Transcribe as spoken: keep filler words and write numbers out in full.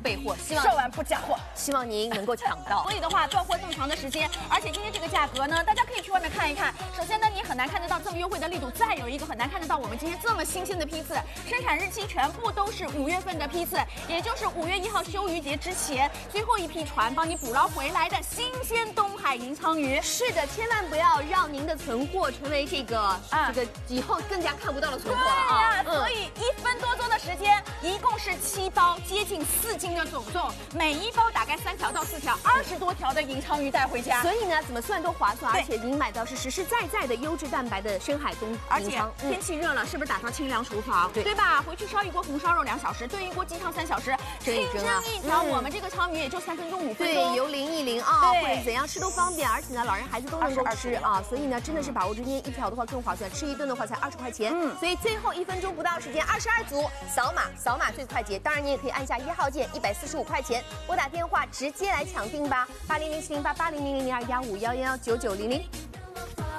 备货，希望售完不加货， 希望您能够抢到。 所以的话，断货这么长的时间，而且今天这个价格呢，大家可以去外面看一看。首先呢，你很难看得到这么优惠的力度，再有一个很难看得到我们今天这么新鲜的批次，生产日期全部都是五月份的批次，也就是五月一号休渔节之前最后一批船帮你捕捞回来的新鲜东海银鲳鱼。 是的，千万不要让您的存货成为这个啊这个以后更加看不到的存货了啊！ 对呀，所以一分多钟的时间，一共是七包，接近四斤的总重，每一包大概三条到四条，二十多条的银鲳鱼带回家。 所以呢，怎么算都划算，而且您买到是实实在在的优质蛋白的深海东而且银鲳。 天气热了，是不是打造清凉厨房？ 对对吧？回去烧一锅红烧肉两小时，炖一锅鸡汤三小时， 蒸一蒸啊清蒸一条， 嗯我们这个鲳鱼也就三分钟五分对， 钟。 油淋一淋啊， 对或者怎样吃都方便，而且呢，老人孩子都能够二十二吃啊，所以呢，真的是把握住今天一条的话更划算，吃一顿的话才二十块钱。嗯，所以最后一分钟不到时间，二十二组扫码，扫码最快捷。当然，你也可以按下一号键，一百四十五块钱，拨打电话直接来抢订吧，八零零七零八八零零零零二幺五幺幺九九零零。